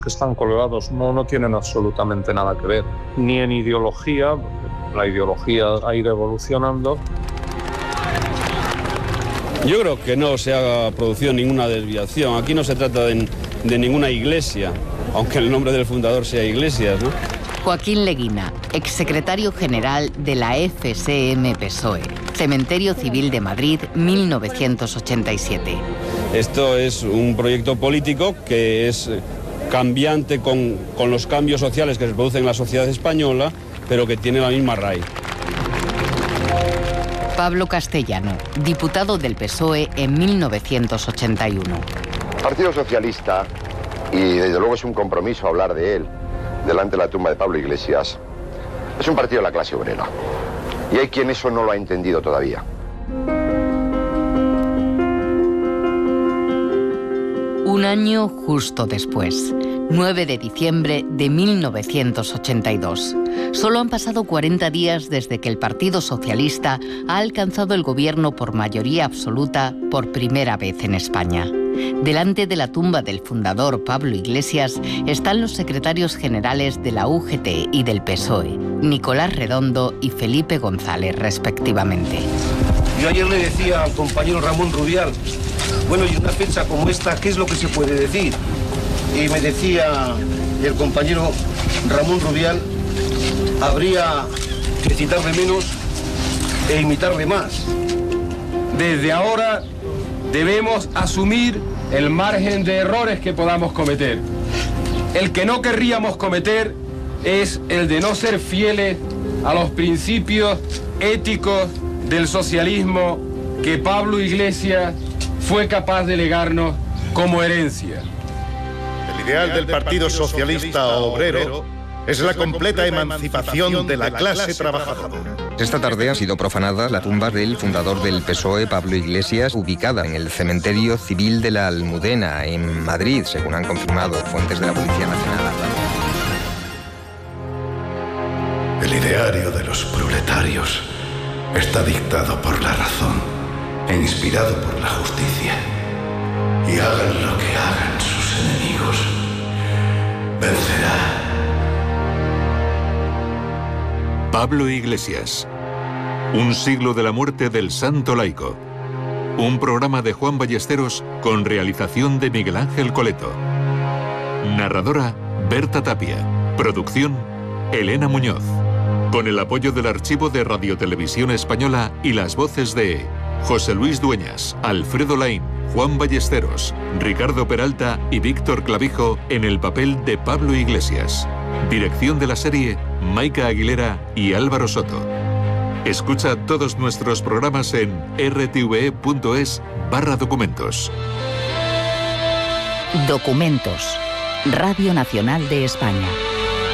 que están colgados no tienen absolutamente nada que ver, ni en ideología, la ideología ha ido evolucionando. Yo creo que no se ha producido ninguna desviación. Aquí no se trata de ninguna iglesia, aunque el nombre del fundador sea Iglesias, ¿no? Joaquín Leguina, exsecretario general de la FSM-PSOE, Cementerio Civil de Madrid, 1987. Esto es un proyecto político que es cambiante con los cambios sociales que se producen en la sociedad española, pero que tiene la misma raíz. Pablo Castellano, diputado del PSOE en 1981. El Partido Socialista, y desde luego es un compromiso hablar de él delante de la tumba de Pablo Iglesias, es un partido de la clase obrera. Y hay quien eso no lo ha entendido todavía. Un año justo después, 9 de diciembre de 1982. Solo han pasado 40 días desde que el Partido Socialista ha alcanzado el gobierno por mayoría absoluta por primera vez en España. Delante de la tumba del fundador Pablo Iglesias están los secretarios generales de la UGT y del PSOE, Nicolás Redondo y Felipe González, respectivamente. Yo ayer le decía al compañero Ramón Rubial, bueno, y una fecha como esta, ¿qué es lo que se puede decir? Y me decía el compañero Ramón Rubial, habría que citarle menos e imitarle más. Desde ahora debemos asumir el margen de errores que podamos cometer. El que no querríamos cometer es el de no ser fieles a los principios éticos del socialismo que Pablo Iglesias fue capaz de legarnos como herencia. El ideal del Partido Socialista Obrero es la completa emancipación de la clase trabajadora. Esta tarde ha sido profanada la tumba del fundador del PSOE, Pablo Iglesias, ubicada en el Cementerio Civil de la Almudena, en Madrid, según han confirmado fuentes de la Policía Nacional. El ideario de los proletarios está dictado por la razón e inspirado por la justicia. Y hagan lo que hagan sus enemigos, vencerá. Pablo Iglesias. Un siglo de la muerte del santo laico. Un programa de Juan Ballesteros con realización de Miguel Ángel Coleto. Narradora Berta Tapia. Producción Elena Muñoz. Con el apoyo del Archivo de Radiotelevisión Española y las voces de José Luis Dueñas, Alfredo Laín, Juan Ballesteros, Ricardo Peralta y Víctor Clavijo en el papel de Pablo Iglesias. Dirección de la serie Maica Aguilera y Álvaro Soto. Escucha todos nuestros programas en rtve.es/documentos. Documentos. Radio Nacional de España.